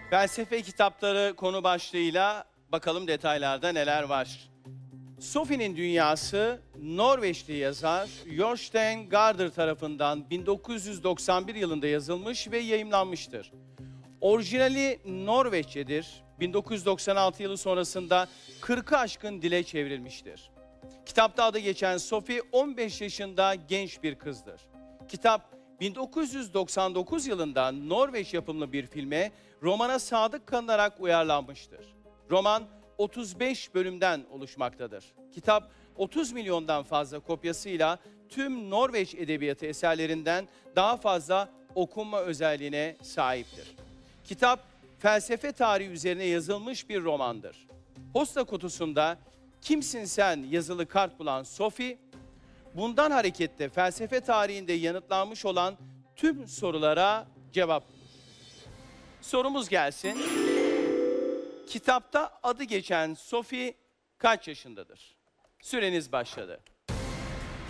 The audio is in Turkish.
Felsefe kitapları konu başlığıyla bakalım detaylarda neler var. Sophie'nin Dünyası, Norveçli yazar Jostein Gaarder tarafından 1991 yılında yazılmış ve yayımlanmıştır. Orijinali Norveççedir. 1996 yılı sonrasında 40'ı aşkın dile çevrilmiştir. Kitapta adı geçen Sophie 15 yaşında genç bir kızdır. Kitap 1999 yılında Norveç yapımlı bir filme, romana sadık kalınarak uyarlanmıştır. Roman 35 bölümden oluşmaktadır. Kitap 30 milyondan fazla kopyasıyla tüm Norveç edebiyatı eserlerinden daha fazla okunma özelliğine sahiptir. Kitap felsefe tarihi üzerine yazılmış bir romandır. Posta kutusunda "Kimsin sen?" yazılı kart bulan Sophie, bundan hareketle felsefe tarihinde yanıtlanmış olan tüm sorulara cevap bulur. Sorumuz gelsin. Kitapta adı geçen Sophie kaç yaşındadır? Süreniz başladı.